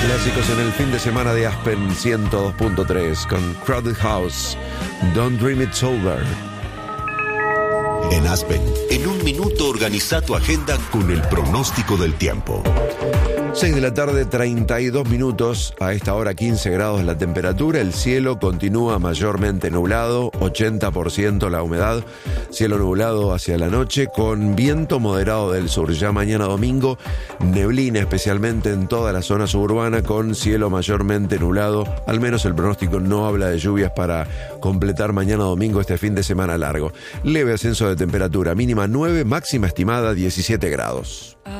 Clásicos en el fin de semana de Aspen 102.3 con Crowded House, Don't Dream It's Over. En Aspen, en un minuto organiza tu agenda con el pronóstico del tiempo. 6 de la tarde, 32 minutos. A esta hora 15 grados la temperatura. El cielo continúa mayormente nublado, 80% la humedad. Cielo nublado hacia la noche con viento moderado del sur. Ya mañana domingo, neblina especialmente en toda la zona suburbana con cielo mayormente nublado. Al menos el pronóstico no habla de lluvias para completar mañana domingo este fin de semana largo. Leve ascenso de temperatura, mínima 9, máxima estimada 17 grados.